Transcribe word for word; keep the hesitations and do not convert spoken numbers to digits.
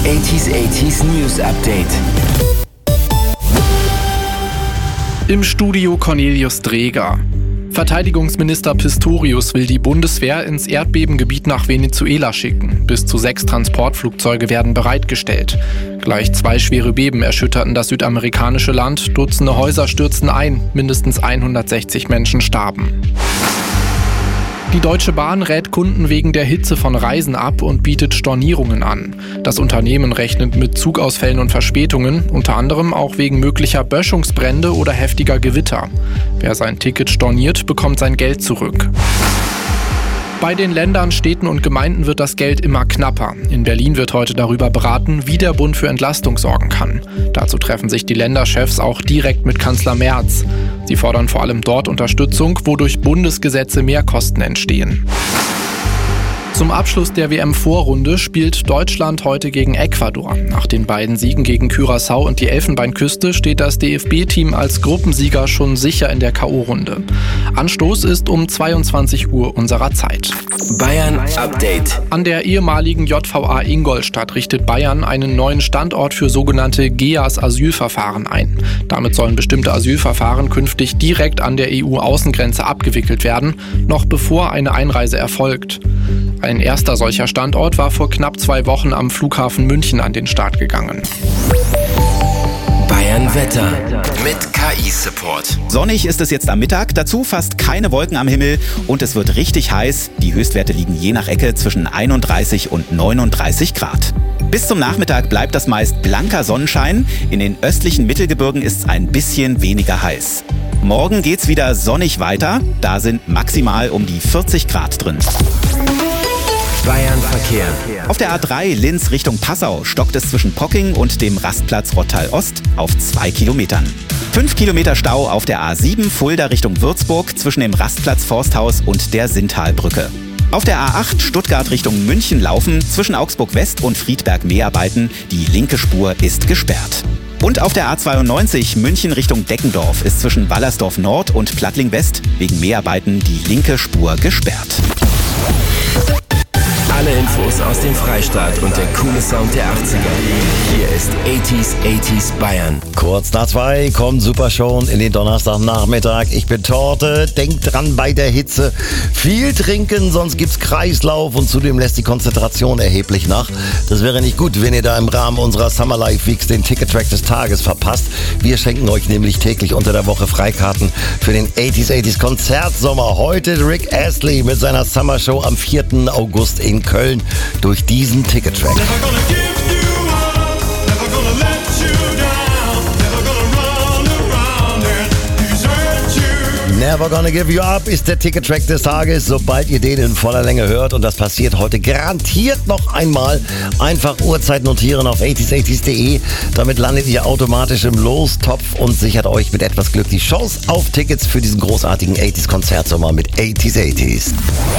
achtziger achtziger News Update. Im Studio Cornelius Dreger. Verteidigungsminister Pistorius will die Bundeswehr ins Erdbebengebiet nach Venezuela schicken. Bis zu sechs Transportflugzeuge werden bereitgestellt. Gleich zwei schwere Beben erschütterten das südamerikanische Land. Dutzende Häuser stürzten ein. Mindestens hundertsechzig Menschen starben. Die Deutsche Bahn rät Kunden wegen der Hitze von Reisen ab und bietet Stornierungen an. Das Unternehmen rechnet mit Zugausfällen und Verspätungen, unter anderem auch wegen möglicher Böschungsbrände oder heftiger Gewitter. Wer sein Ticket storniert, bekommt sein Geld zurück. Bei den Ländern, Städten und Gemeinden wird das Geld immer knapper. In Berlin wird heute darüber beraten, wie der Bund für Entlastung sorgen kann. Dazu treffen sich die Länderchefs auch direkt mit Kanzler Merz. Sie fordern vor allem dort Unterstützung, wo durch Bundesgesetze Mehrkosten entstehen. Zum Abschluss der W M-Vorrunde spielt Deutschland heute gegen Ecuador. Nach den beiden Siegen gegen Curaçao und die Elfenbeinküste steht das D F B-Team als Gruppensieger schon sicher in der K O-Runde. Anstoß ist um zweiundzwanzig Uhr unserer Zeit. Bayern Update. An der ehemaligen J V A Ingolstadt richtet Bayern einen neuen Standort für sogenannte G E A S-Asylverfahren ein. Damit sollen bestimmte Asylverfahren künftig direkt an der E U-Außengrenze abgewickelt werden, noch bevor eine Einreise erfolgt. Ein erster solcher Standort war vor knapp zwei Wochen am Flughafen München an den Start gegangen. Bayern Wetter mit K I-Support. Sonnig ist es jetzt am Mittag, dazu fast keine Wolken am Himmel und es wird richtig heiß. Die Höchstwerte liegen je nach Ecke zwischen einunddreißig und neununddreißig Grad. Bis zum Nachmittag bleibt das meist blanker Sonnenschein. In den östlichen Mittelgebirgen ist es ein bisschen weniger heiß. Morgen geht's wieder sonnig weiter. Da sind maximal um die vierzig Grad drin. Bayern Verkehr. Auf der A drei Linz Richtung Passau stockt es zwischen Pocking und dem Rastplatz Rottal Ost auf zwei Kilometern. Fünf Kilometer Stau auf der A sieben Fulda Richtung Würzburg zwischen dem Rastplatz Forsthaus und der Sinntalbrücke. Auf der A acht Stuttgart Richtung München laufen zwischen Augsburg West und Friedberg Mehrarbeiten. Die linke Spur ist gesperrt. Und auf der A zweiundneunzig München Richtung Deckendorf ist zwischen Wallersdorf Nord und Plattling West wegen Mehrarbeiten die linke Spur gesperrt. Alle Infos aus dem Freistaat und der coole Sound der achtziger. Hier ist achtziger achtziger Bayern. Kurz nach zwei kommt Super Show in den Donnerstagnachmittag. Ich bin Torte, denkt dran bei der Hitze. Viel trinken, sonst gibt's Kreislauf und zudem lässt die Konzentration erheblich nach. Das wäre nicht gut, wenn ihr da im Rahmen unserer Summer Life Weeks den Ticket-Track des Tages verpasst. Wir schenken euch nämlich täglich unter der Woche Freikarten für den achtziger achtziger Konzertsommer. Heute Rick Astley mit seiner Summer Show am vierten August in Köln durch diesen Ticket-Track. Never Gonna Give You Up ist der Ticket-Track des Tages, sobald ihr den in voller Länge hört. Und das passiert heute garantiert noch einmal. Einfach Uhrzeit notieren auf achtziger achtziger punkt de. Damit landet ihr automatisch im Lostopf und sichert euch mit etwas Glück die Chance auf Tickets für diesen großartigen achtziger Konzertsommer mit achtziger achtziger.